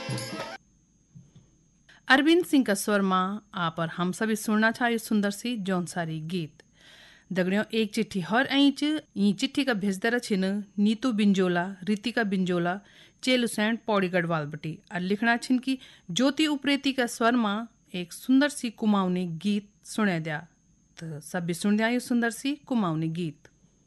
अरविंद सिंह का स्वर माँ आप और हम सभी सुनना चाहिए सुंदर सी जौनसारी गीत। दगड़ियों एक चिट्ठी हर ऐच ई चिट्ठी का भेजदरा छिन नीतू बिंजोला, रितिका बिंजोला, चेलुसैंड पौड़ी गढ़वाल बटी और लिखना छिन कि ज्योति उप्रेती का स्वर माँ एक सुंदर सी कुमाऊनी गीत सुने दिया। तो सब भी सुन दिया ये सुंदर सी कुमाऊनी गीत।